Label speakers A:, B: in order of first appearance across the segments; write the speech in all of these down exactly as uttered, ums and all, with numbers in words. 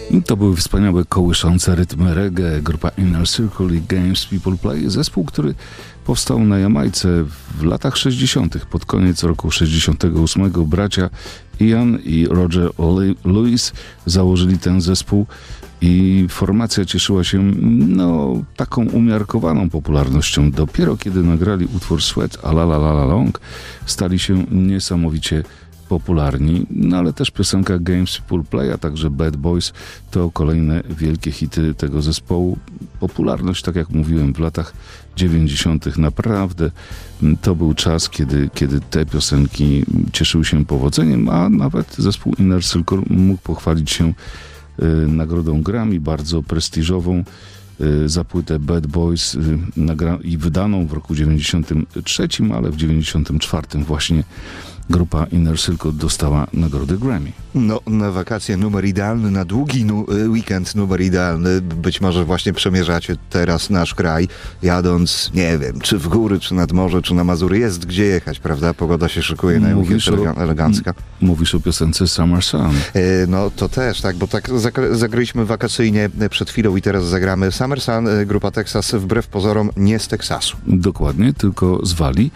A: I to były wspaniałe, kołyszące rytmy reggae, grupa Inner Circle i Games People Play, zespół, który powstał na Jamajce w latach sześćdziesiątych. Pod koniec roku sześćdziesiątego ósmego bracia Ian i Roger Lewis założyli ten zespół i formacja cieszyła się no, taką umiarkowaną popularnością. Dopiero kiedy nagrali utwór Sweat a la la la la long, stali się niesamowicie popularni, no ale też piosenka Games People Play, a także Bad Boys to kolejne wielkie hity tego zespołu. Popularność, tak jak mówiłem, w latach dziewięćdziesiątych naprawdę to był czas, kiedy, kiedy te piosenki cieszyły się powodzeniem, a nawet zespół Inner Circle mógł pochwalić się y, nagrodą Grammy, bardzo prestiżową, y, za płytę Bad Boys y, nagra- i wydaną w roku dziewięćdziesiątym trzecim, ale w dziewięćdziesiątym czwartym właśnie grupa Inner Circle dostała nagrodę Grammy.
B: No, na wakacje numer idealny, na długi nu- weekend numer idealny. Być może właśnie przemierzacie teraz nasz kraj, jadąc, nie wiem, czy w góry, czy nad morze, czy na Mazury. Jest gdzie jechać, prawda? Pogoda się szykuje na weekend elegancka.
A: Mówisz o piosence Summer Sun.
B: E, no, to też, tak, bo tak zagry- zagraliśmy wakacyjnie przed chwilą i teraz zagramy Summer Sun, grupa Texas, wbrew pozorom nie z Teksasu.
A: Dokładnie, tylko z Walii.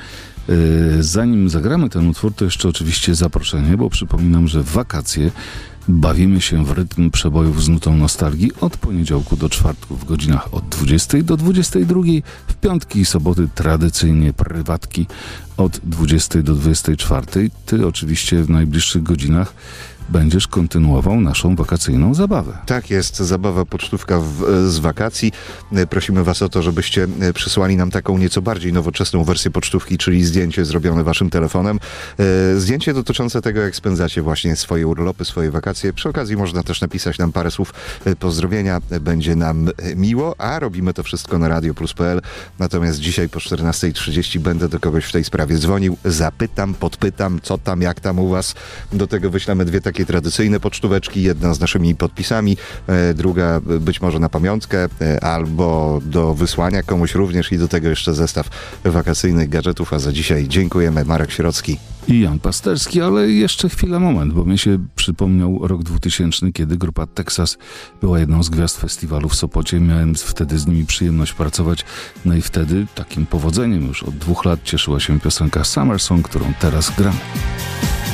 A: Zanim zagramy ten utwór, to jeszcze oczywiście zaproszenie, bo przypominam, że w wakacje bawimy się w rytm przebojów z nutą nostalgii od poniedziałku do czwartku w godzinach od dwudziestej do dwudziestej drugiej, w piątki i soboty tradycyjnie prywatki od dwudziestej do dwudziestej czwartej. Ty oczywiście w najbliższych godzinach będziesz kontynuował naszą wakacyjną zabawę.
B: Tak jest, zabawa pocztówka w, z wakacji. Prosimy was o to, żebyście przysłali nam taką nieco bardziej nowoczesną wersję pocztówki, czyli zdjęcie zrobione waszym telefonem. Zdjęcie dotyczące tego, jak spędzacie właśnie swoje urlopy, swoje wakacje. Przy okazji można też napisać nam parę słów pozdrowienia. Będzie nam miło, a robimy to wszystko na radio plus kropka p l. Natomiast dzisiaj po czternastej trzydzieści będę do kogoś w tej sprawie dzwonił. Zapytam, podpytam, co tam, jak tam u was. Do tego wyślemy dwie takie tradycyjne pocztóweczki, jedna z naszymi podpisami, e, druga być może na pamiątkę, e, albo do wysłania komuś również i do tego jeszcze zestaw wakacyjnych gadżetów, a za dzisiaj dziękujemy. Marek Sierocki
A: i Jan Pasterski, ale jeszcze chwila, moment, bo mi się przypomniał rok dwutysięczny, kiedy grupa Texas była jedną z gwiazd festiwalu w Sopocie. Miałem wtedy z nimi przyjemność pracować, no i wtedy takim powodzeniem już od dwóch lat cieszyła się piosenka Summer Song, którą teraz gramy.